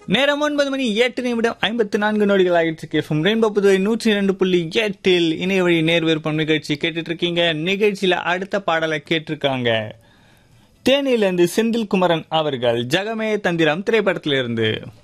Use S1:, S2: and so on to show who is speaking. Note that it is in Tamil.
S1: நேரம் 9:08:54 ஆகிட்டு கேஃபும் ரெயின்போ புதுவை 102.8 இணைய வழி நேர் விருப்பம் நிகழ்ச்சி கேட்டுட்டு இருக்கீங்க. நிகழ்ச்சியில அடுத்த பாடலை கேட்டிருக்காங்க தேனியிலிருந்து செந்தில் குமரன் அவர்கள் ஜகமே தந்திரம் திரைப்படத்திலிருந்து.